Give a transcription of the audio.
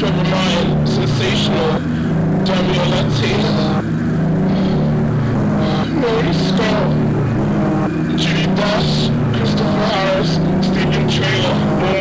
Trevor Martin, Sensational, Dario Latte, Maurice Scott, Judy Boss, Christopher Harris, Stephen Trailer,